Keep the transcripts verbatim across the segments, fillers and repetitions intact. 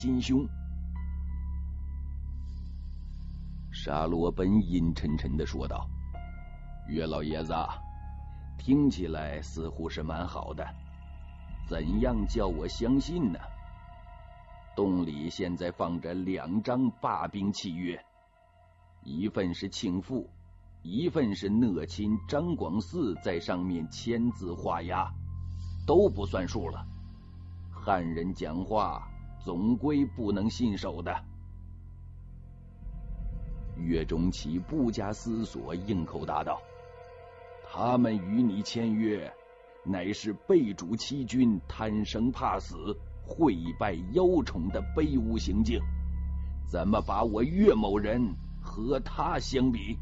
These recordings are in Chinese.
心胸。沙罗奔阴沉沉地说道：“岳老爷子，听起来似乎是蛮好的，怎样叫我相信呢？洞里现在放着两张罢兵契约，一份是庆父，一份是讷亲张广嗣在上面签字画押，都不算数了。汉人讲话总归不能信守的。”岳钟琪不加思索应口答道：“他们与你签约，乃是背主欺君、贪生怕死、会败妖宠的卑污行径，怎么把我岳某人和他相比？”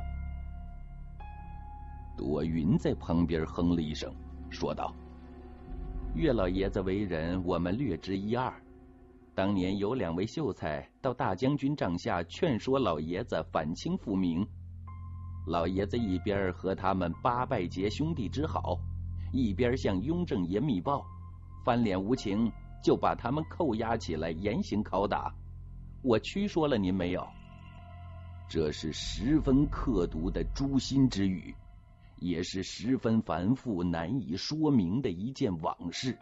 朵云在旁边哼了一声，说道：“岳老爷子为人，我们略知一二。当年有两位秀才到大将军帐下劝说老爷子反清复明，老爷子一边和他们八拜结兄弟之好，一边向雍正爷密报，翻脸无情，就把他们扣押起来严刑拷打。我曲说了您没有？这是十分刻毒的诛心之语，也是十分繁复难以说明的一件往事。”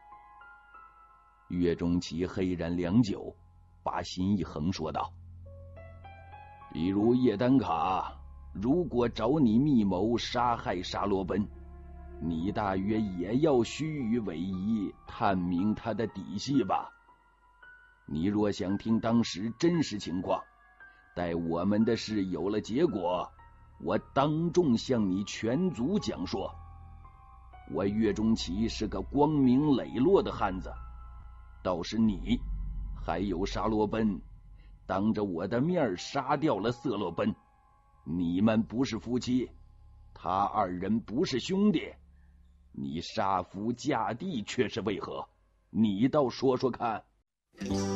岳钟琪黑然良久，把心一横，说道：“比如叶丹卡，如果找你密谋杀害沙罗奔，你大约也要虚与委蛇，探明他的底细吧？你若想听当时真实情况，待我们的事有了结果，我当众向你全族讲说。我岳钟琪是个光明磊落的汉子，倒是你还有沙罗奔，当着我的面杀掉了色洛奔，你们不是夫妻，他二人不是兄弟，你杀夫嫁弟却是为何？你倒说说看。”